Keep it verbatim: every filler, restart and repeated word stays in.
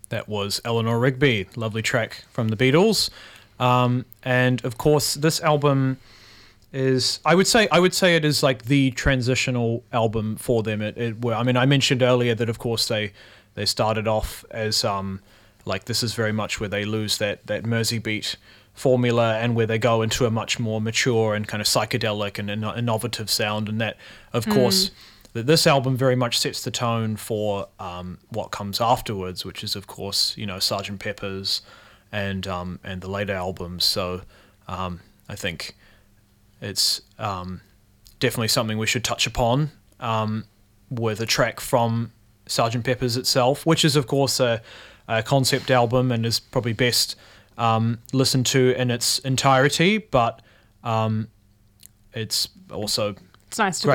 that was Eleanor Rigby, lovely track from the Beatles. Um, and of course, this album is, I would say, I would say it is like the transitional album for them. It, it were, I mean, I mentioned earlier that of course they they started off as um, like this is very much where they lose that that Mersey beat formula and where they go into a much more mature and kind of psychedelic and inno- innovative sound, and that of mm. course that this album very much sets the tone for um, what comes afterwards, which is of course, you know, Sergeant Pepper's and um, and the later albums. So um, I think it's um, definitely something we should touch upon um, with a track from Sergeant Pepper's itself, which is of course a, a concept album and is probably best um, listened to in its entirety, but um, it's also it's nice to